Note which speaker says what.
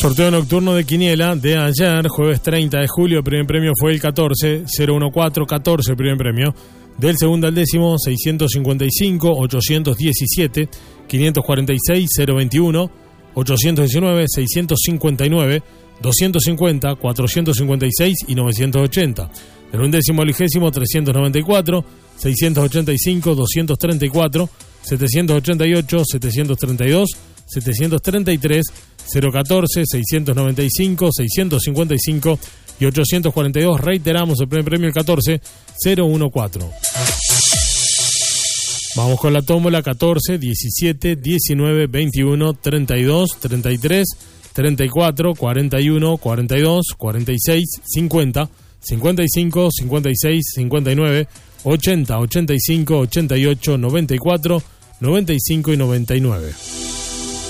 Speaker 1: Sorteo nocturno de quiniela de ayer, jueves 30 de julio, el primer premio fue el 14, 01414 el primer premio. Del segundo al décimo, 655, 817, 546, 021, 819, 659, 250, 456 y 980. Del undécimo al vigésimo, 394, 685, 234, 788, 732, 733, 014, 695, 655 y 842. Reiteramos el primer premio, el 14, 014. Vamos con la tómbola: 14, 17, 19, 21, 32, 33, 34, 41, 42, 46, 50, 55, 56, 59, 80, 85, 88, 94, 95 y 99.